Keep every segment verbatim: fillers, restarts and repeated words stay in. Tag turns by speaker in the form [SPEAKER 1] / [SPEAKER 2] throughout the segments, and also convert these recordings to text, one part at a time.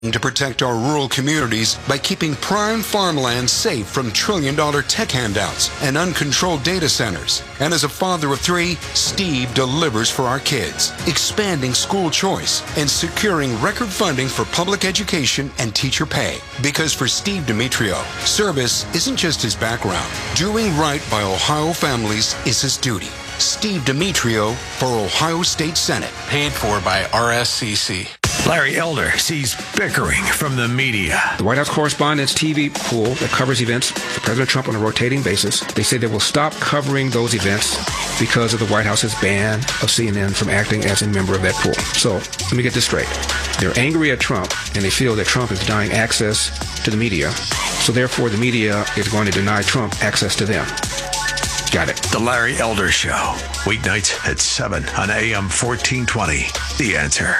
[SPEAKER 1] to protect our rural communities by keeping prime farmland safe from trillion-dollar tech handouts and uncontrolled data centers. And as a father of three, Steve delivers for our kids, expanding school choice and securing record funding for public education and teacher pay. Because for Steve Demetrio, service isn't just his background. Doing right by Ohio families is his duty. Steve Demetrio for Ohio State Senate.
[SPEAKER 2] Paid for by R S C C.
[SPEAKER 3] Larry Elder sees bickering from the media.
[SPEAKER 4] The White House Correspondents' T V pool that covers events for President Trump on a rotating basis, they say they will stop covering those events because of the White House's ban of C N N from acting as a member of that pool. So let me get this straight. They're angry at Trump, and they feel that Trump is denying access to the media. So therefore, the media is going to deny Trump access to them. Got it.
[SPEAKER 3] The Larry Elder Show. Weeknights at seven on A M fourteen twenty. The Answer.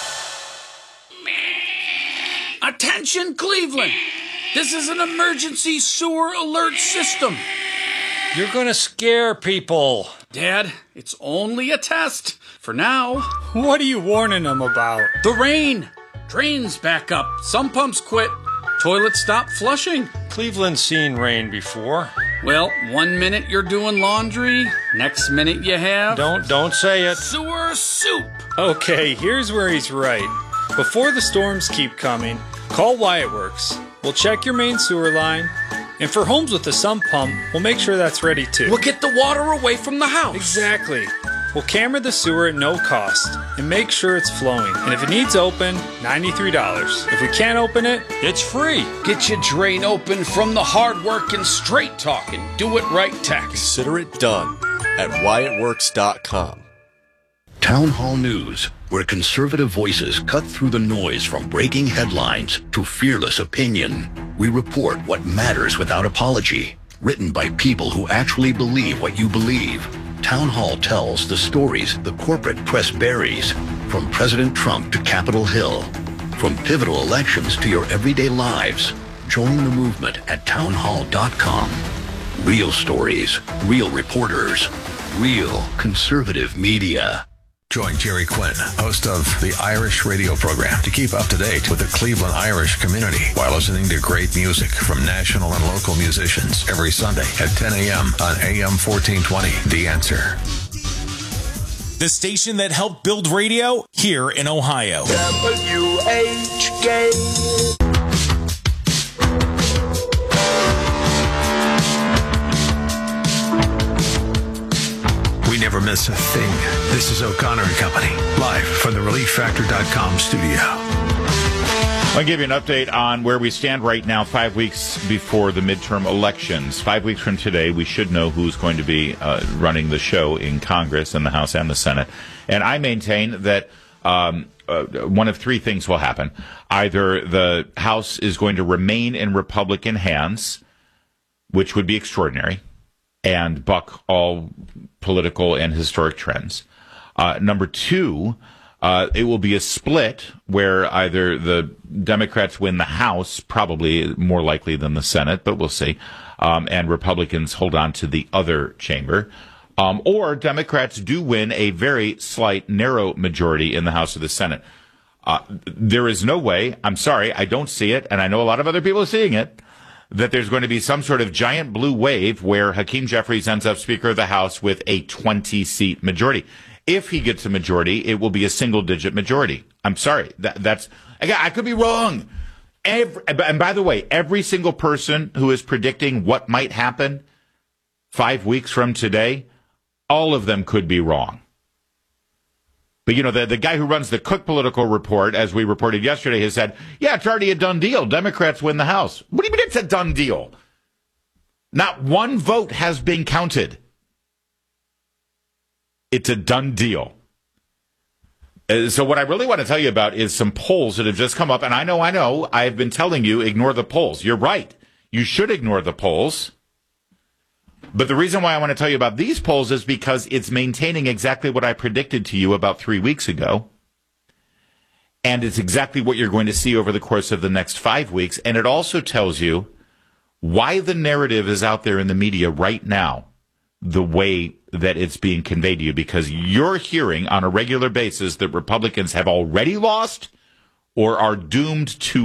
[SPEAKER 5] Attention, Cleveland! This is an emergency sewer alert system.
[SPEAKER 6] You're going to scare people.
[SPEAKER 5] Dad, it's only a test. For now.
[SPEAKER 6] What are you warning them about?
[SPEAKER 5] The rain. Drains back up. Some pumps quit. Toilets stop flushing.
[SPEAKER 6] Cleveland's seen rain before.
[SPEAKER 5] Well, one minute you're doing laundry, next minute you have...
[SPEAKER 6] Don't, don't say it.
[SPEAKER 5] Sewer soup.
[SPEAKER 6] Okay, here's where he's right. Before the storms keep coming, call Wyatt Works. We'll check your main sewer line, and for homes with a sump pump, we'll make sure that's ready too.
[SPEAKER 5] We'll get the water away from the house.
[SPEAKER 6] Exactly. We'll camera the sewer at no cost and make sure it's flowing. And if it needs open, ninety-three dollars. If we can't open it, it's free.
[SPEAKER 5] Get your drain open from the hard-working, straight-talking, do-it-right tech.
[SPEAKER 7] Consider it done at Wyatt Works dot com.
[SPEAKER 8] Town Hall News, where conservative voices cut through the noise from breaking headlines to fearless opinion. We report what matters without apology. Written by people who actually believe what you believe. Town Hall tells the stories the corporate press buries, from President Trump to Capitol Hill, from pivotal elections to your everyday lives. Join the movement at town hall dot com. Real stories, real reporters, real conservative media.
[SPEAKER 3] Join Jerry Quinn, host of the Irish radio program, to keep up to date with the Cleveland Irish community while listening to great music from national and local musicians every Sunday at ten a.m. on A M fourteen twenty. The Answer.
[SPEAKER 9] The station that helped build radio here in Ohio.
[SPEAKER 10] W H K.
[SPEAKER 3] We never miss a thing. This is O'Connor and Company, live from the relief factor dot com studio.
[SPEAKER 11] I'll give you an update on where we stand right now, five weeks before the midterm elections. Five weeks from today, we should know who's going to be uh, running the show in Congress, in the House and the Senate. And I maintain that um, uh, one of three things will happen. Either the House is going to remain in Republican hands, which would be extraordinary, and buck all political and historic trends. Uh, number two, uh, it will be a split where either the Democrats win the House, probably more likely than the Senate, but we'll see, um, and Republicans hold on to the other chamber. Um, or Democrats do win a very slight, narrow majority in the House or the Senate. Uh, there is no way, I'm sorry, I don't see it, and I know a lot of other people are seeing it, that there's going to be some sort of giant blue wave where Hakeem Jeffries ends up Speaker of the House with a twenty-seat majority. If he gets a majority, it will be a single-digit majority. I'm sorry. That, that's again, I could be wrong. Every, and by the way, every single person who is predicting what might happen five weeks from today, all of them could be wrong. But, you know, the, the guy who runs the Cook Political Report, as we reported yesterday, has said, yeah, it's already a done deal. Democrats win the House. What do you mean it's a done deal? Not one vote has been counted. It's a done deal. Uh, so what I really want to tell you about is some polls that have just come up. And I know, I know, I've been telling you, ignore the polls. You're right. You should ignore the polls. But the reason why I want to tell you about these polls is because it's maintaining exactly what I predicted to you about three weeks ago. And it's exactly what you're going to see over the course of the next five weeks. And it also tells you why the narrative is out there in the media right now the way that it's being conveyed to you. Because you're hearing on a regular basis that Republicans have already lost or are doomed to